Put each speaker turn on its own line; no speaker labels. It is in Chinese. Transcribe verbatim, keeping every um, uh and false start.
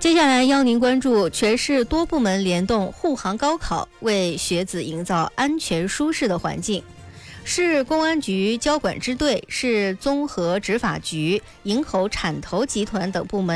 接下来邀您关注全市多部门联动护航高考，为学子营造安全舒适的环境。市公安局交管支队、市综合执法局、营口产投集团等部门